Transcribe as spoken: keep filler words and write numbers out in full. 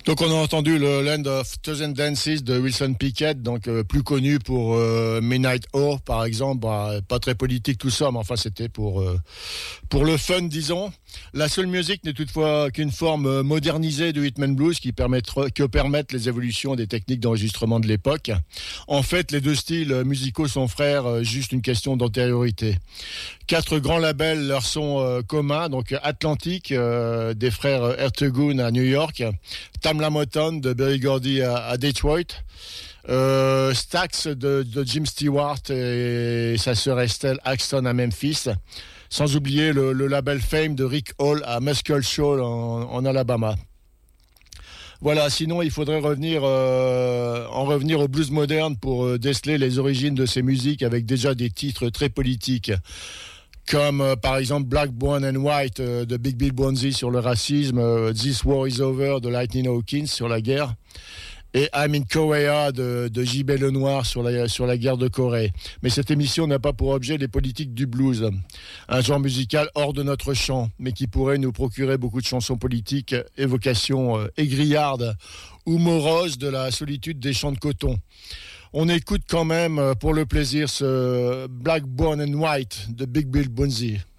Donc on a entendu le Land of Thousand Dances de Wilson Pickett, donc euh, plus connu pour euh, Midnight Hour par exemple, bah, pas très politique tout ça, mais enfin c'était pour euh, pour le fun disons. La soul music n'est toutefois qu'une forme modernisée du Rhythm and Blues qui permettra, que permettent les évolutions des techniques d'enregistrement de l'époque. En fait, les deux styles musicaux sont frères, juste une question d'antériorité. Quatre grands labels leur sont euh, communs, donc Atlantic euh, des frères Ertegun à New York, Tamla Motown de Berry Gordy à, à Detroit, euh, Stax de, de Jim Stewart et sa sœur Estelle Axton à Memphis. Sans oublier le, le label Fame de Rick Hall à Muscle Shoals en, en Alabama. Voilà, sinon il faudrait revenir, euh, en revenir au blues moderne pour euh, déceler les origines de ces musiques avec déjà des titres très politiques. Comme euh, par exemple Black, Brown and White euh, de Big Bill Bonzi sur le racisme, euh, This War is Over de Lightning Hawkins sur la guerre, et I'm in Korea de, de J B Lenoir sur la, sur la guerre de Corée. Mais cette émission n'a pas pour objet les politiques du blues, un genre musical hors de notre champ, mais qui pourrait nous procurer beaucoup de chansons politiques, évocations euh, aigriardes ou moroses de la solitude des champs de coton. On écoute quand même, pour le plaisir, ce Black, Brown and White de Big Bill Bonzi.